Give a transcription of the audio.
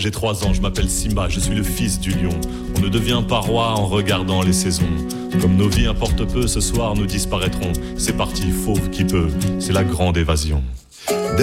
J'ai 3 ans, je m'appelle Simba, je suis le fils du lion. On ne devient pas roi en regardant les saisons. Comme nos vies importent peu, ce soir nous disparaîtrons. C'est parti, fauve qui peut, c'est la grande évasion.